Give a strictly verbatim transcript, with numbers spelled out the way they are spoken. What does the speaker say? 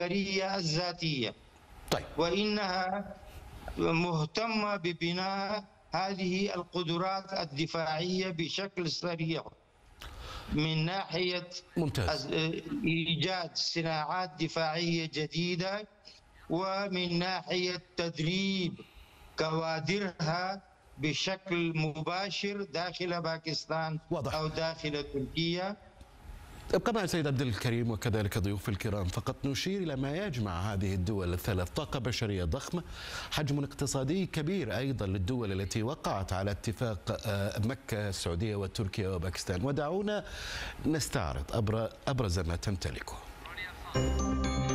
العسكرية الذاتية. طيب. وإنها مهتمة ببناء هذه القدرات الدفاعية بشكل سريع، من ناحية ممتاز. إيجاد صناعات دفاعية جديدة، ومن ناحية تدريب كوادرها بشكل مباشر داخل باكستان واضح. أو داخل تركيا. ابقى معي سيد عبد الكريم وكذلك ضيوف الكرام. فقط نشير إلى ما يجمع هذه الدول الثلاث: طاقة بشرية ضخمة، حجم اقتصادي كبير أيضا للدول التي وقعت على اتفاق مكة، السعودية وتركيا وباكستان. ودعونا نستعرض أبرز ما تمتلكه.